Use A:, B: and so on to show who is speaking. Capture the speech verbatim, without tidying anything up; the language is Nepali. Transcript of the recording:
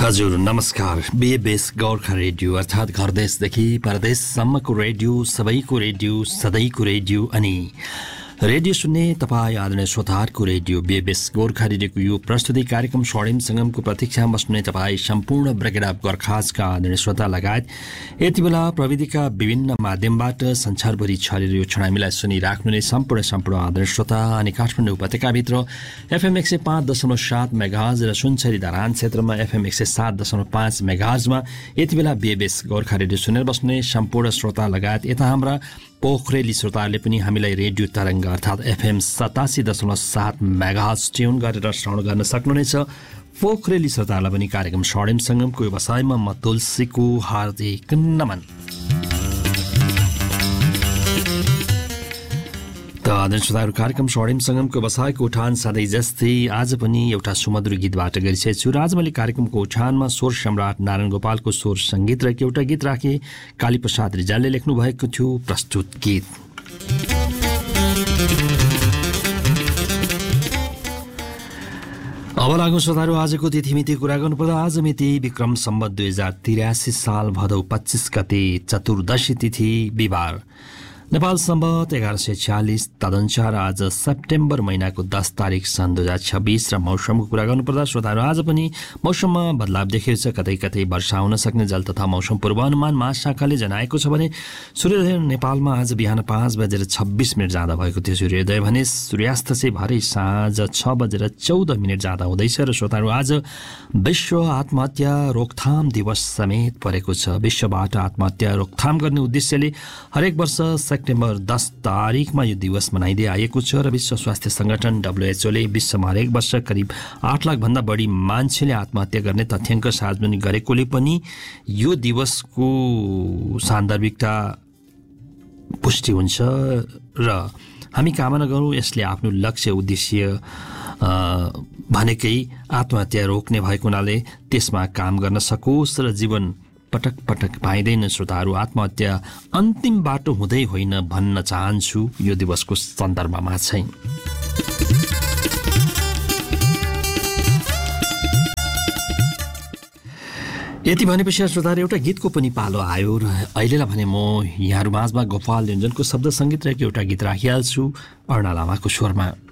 A: हजुर नमस्कार। बीएबीएस गोर्खा रेडियो अर्थात् घरदेशदेखि परदेशसम्मको रेडियो, सबैको रेडियो, सधैँको रेडियो अनि रेडियो सुन्ने तपाईँ आदरणीय श्रोताहरूको रेडियो बीएबीएस गोर्खा रेडियोको यो प्रस्तुति कार्यक्रम स्वर्णिम सङ्गमको प्रतीक्षामा बस्ने तपाईँ सम्पूर्ण ब्रेकेट अफ गोर्खाजका आदरणीय श्रोता लगायत यति बेला प्रविधिका विभिन्न माध्यमबाट संसारभरि छरेर यो क्षण हामीलाई सुनिराख्नुहुने सम्पूर्ण सम्पूर्ण आदरणीय श्रोता अनि काठमाडौँ उपत्यकाभित्र एफएम एक सय पाँच दशमलव सात मेगाहर्ज र सुनसरी धरान क्षेत्रमा एफएम एक सय सात दशमलव पाँच मेगाहर्जमा यति बेला बीएबीएस गोर्खा रेडियो सुनेर बस्ने सम्पूर्ण श्रोता लगायत यता हाम्रा पोखरेली श्रोताहरूले पनि हामीलाई रेडियो तरङ्ग अर्थात् एफएम सतासी दशमलव सात मेगाहर्ज ट्युन गरेर श्रवण गर्न सक्नुहुनेछ। पोखरेली श्रोताहरूलाई पनि कार्यक्रम स्वर्णिम सङ्गमको व्यवसायमा म तुलसीको हार्दिक नमन। त आदरणीय श्रोताहरू, कार्यक्रम स्वर्णिम सङ्गमको व्यवसायको उठान सधैँ जस्तै आज पनि एउटा सुमधुर गीतबाट गरिसकेको छु र आज मैले कार्यक्रमको उठानमा स्वर सम्राट नारायण गोपालको स्वर सङ्गीत रहेको एउटा गीत राखेँ। कालीप्रसाद रिजालले लेख्नु भएको थियो प्रस्तुत गीत। अब लागौँ श्रोताहरू आजको तिथिमिति कुरा गर्नुपर्दा आज मिति विक्रम सम्वत दुई हजार तिरासी साल भदौ पच्चिस गते चतुर्दशी तिथि बिहिबार। नेपाल सम्वत एघार सय छ्यालिस तदनुसार आज सेप्टेम्बर महिनाको दस तारिक सन् दुई हजार छब्बिस र मौसमको कुरा गर्नुपर्दा श्रोताहरू आज पनि मौसममा बदलाव देखिएको छ। कतै कतै वर्षा हुन सक्ने जल तथा मौसम पूर्वानुमान महाशाखाले जनाएको छ भने सूर्योदय नेपालमा आज बिहान पाँच बजेर छब्बिस मिनट जाँदा भएको थियो सूर्योदय भने सूर्यास्त चाहिँ भरे साँझ छ बजेर चौध मिनट जाँदा हुँदैछ। र श्रोताहरू आज विश्व आत्महत्या रोकथाम दिवस समेत परेको छ। विश्वबाट आत्महत्या रोकथाम गर्ने उद्देश्यले हरेक वर्ष सेप्टेम्बर दस तारिकमा यो दिवस मनाइँदै आएको छ र विश्व स्वास्थ्य सङ्गठन डब्लुएचओले विश्वमा हरेक वर्ष करिब आठ लाखभन्दा बढी मान्छेले आत्महत्या गर्ने तथ्याङ्क सार्वजनिक गरेकोले पनि यो दिवसको सान्दर्भिकता पुष्टि हुन्छ र हामी कामना गरौँ यसले आफ्नो लक्ष्य उद्देश्य भनेकै आत्महत्या रोक्ने भएको हुनाले त्यसमा काम गर्न सकोस् र जीवन पटक पटक पाइँदैन। श्रोताहरू, आत्महत्या अन्तिम बाटो हुँदै होइन भन्न चाहन्छु यो दिवसको सन्दर्भमा चाहिँ। यति भनेपछि श्रोताहरू एउटा गीतको पनि पालो आयो र अहिलेलाई भने म यहाँहरू माझमा गोपाल योन्जनको शब्द सङ्गीत रहेको एउटा गीत राखिहाल्छु अरुणा लामाको स्वरमा।